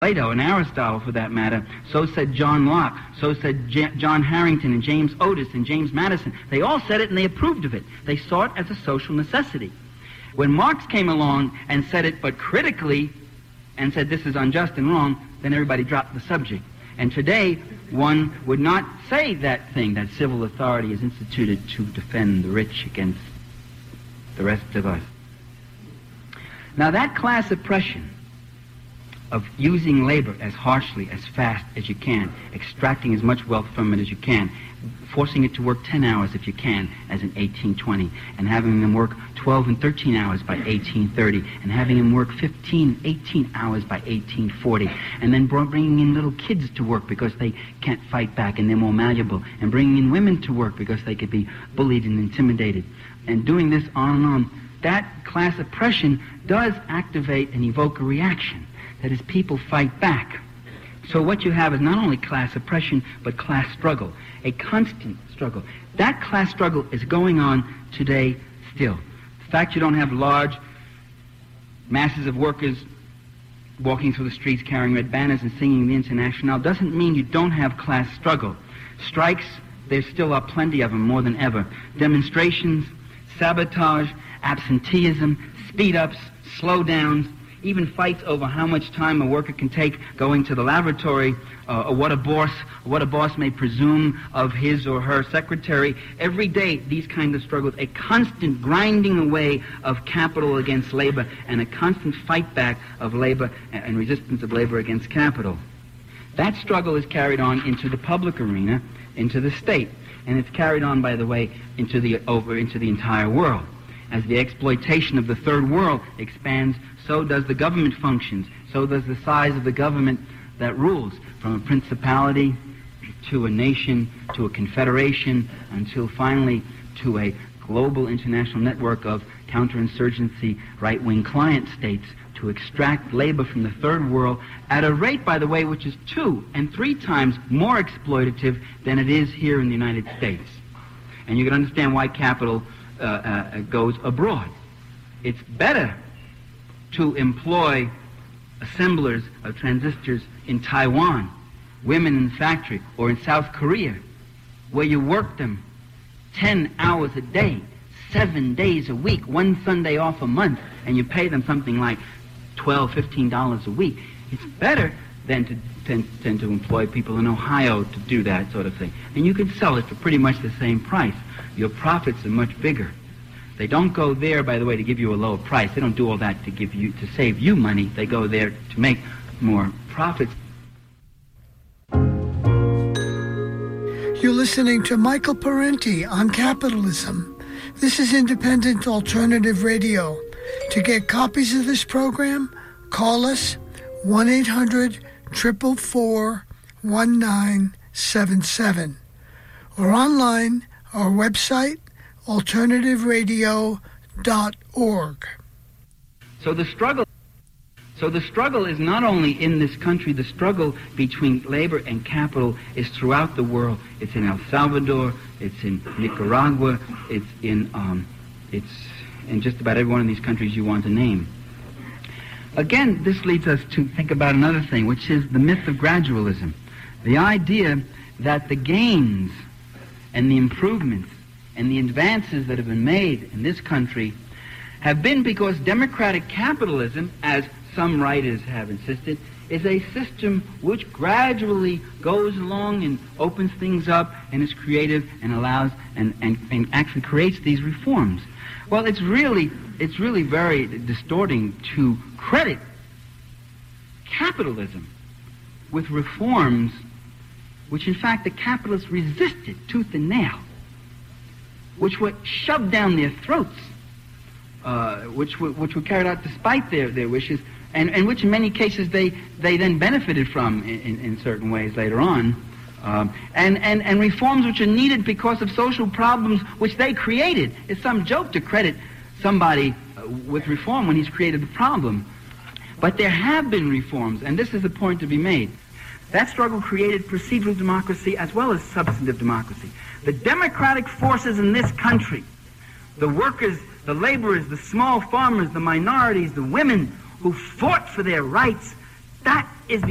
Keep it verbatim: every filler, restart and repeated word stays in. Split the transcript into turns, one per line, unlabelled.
Plato and Aristotle, for that matter. So said John Locke. So said J- John Harrington and James Otis and James Madison. They all said it and they approved of it. They saw it as a social necessity. When Marx came along and said it, but critically, and said this is unjust and wrong, then everybody dropped the subject. And today, one would not say that thing, that civil authority is instituted to defend the rich against the rest of us. Now that class oppression of using labor as harshly, as fast as you can, extracting as much wealth from it as you can, forcing it to work ten hours if you can, as in eighteen twenty, and having them work twelve and thirteen hours by eighteen thirty, and having them work fifteen, eighteen hours by eighteen forty, and then bringing in little kids to work because they can't fight back and they're more malleable, and bringing in women to work because they could be bullied and intimidated, and doing this on and on. That class oppression does activate and evoke a reaction. That is, people fight back. So what you have is not only class oppression, but class struggle, a constant struggle. That class struggle is going on today still. The fact you don't have large masses of workers walking through the streets carrying red banners and singing the Internationale doesn't mean you don't have class struggle. Strikes, there still are plenty of them, more than ever. Demonstrations, sabotage, absenteeism, speed-ups, slowdowns, even fights over how much time a worker can take going to the laboratory, uh, or what a boss, what a boss may presume of his or her secretary. Every day, these kinds of struggles, a constant grinding away of capital against labor, and a constant fight back of labor and resistance of labor against capital. That struggle is carried on into the public arena, into the state, and it's carried on, by the way, into the over into the entire world. As the exploitation of the third world expands, so does the government functions, so does the size of the government that rules, from a principality to a nation, to a confederation, until finally to a global international network of counterinsurgency, right-wing client states to extract labor from the third world at a rate, by the way, which is two and three times more exploitative than it is here in the United States. And you can understand why capital uh, uh, goes abroad. It's better to employ assemblers of transistors in Taiwan, women in the factory, or in South Korea, where you work them ten hours a day, seven days a week, one Sunday off a month, and you pay them something like twelve, fifteen dollars a week. It's better than to, than, than to employ people in Ohio to do that sort of thing. And you can sell it for pretty much the same price. Your profits are much bigger. They don't go there, by the way, to give you a lower price. They don't do all that to give you to save you money. They go there to make more profits.
You're listening to Michael Parenti on Capitalism. This is Independent Alternative Radio. To get copies of this program, call us one eight hundred, four four four, one nine seven seven, or online, our website, alternative radio dot org.
So the struggle so the struggle is not only in this country. The struggle between labor and capital is throughout the world. It's in El Salvador, it's in Nicaragua, it's in um, it's in just about every one of these countries you want to name. Again, this leads us to think about another thing, which is the myth of gradualism. The idea that the gains and the improvements and the advances that have been made in this country have been because democratic capitalism, as some writers have insisted, is a system which gradually goes along and opens things up and is creative and allows and, and, and actually creates these reforms. Well, it's really, it's really very distorting to credit capitalism with reforms which in fact the capitalists resisted tooth and nail, which were shoved down their throats, uh, which were which were carried out despite their, their wishes, and, and which in many cases they, they then benefited from in, in, in certain ways later on, um, and, and, and reforms which are needed because of social problems which they created. It's some joke to credit somebody uh, with reform when he's created the problem. But there have been reforms, and this is the point to be made. That struggle created procedural democracy as well as substantive democracy. The democratic forces in this country, the workers, the laborers, the small farmers, the minorities, the women who fought for their rights, that is the